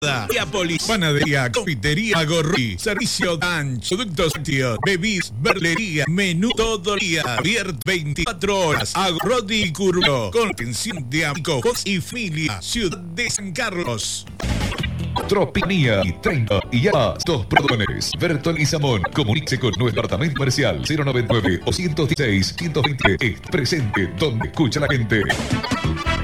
Diápolis, panadería, confitería, Agorri, servicio lunch, productos lácteos, bebidas, verlería, menú todo el día, abierto 24 horas, Agorrodi y Curro, con atención de amigos y familia, Ciudad de San Carlos. Tropinía y 30 y ya 2 producciones. Bertol y Samón. Comuníquese con nuestro departamento comercial 099 216 120. Presente donde escucha la gente.